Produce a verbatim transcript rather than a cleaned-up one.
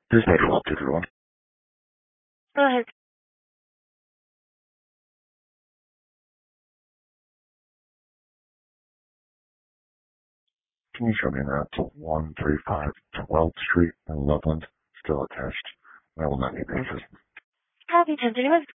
This is Major Walter Drew. Go ahead. Can you show me that one thirty-five twelfth Street in Loveland, still attached? I will not be basis. Happy to.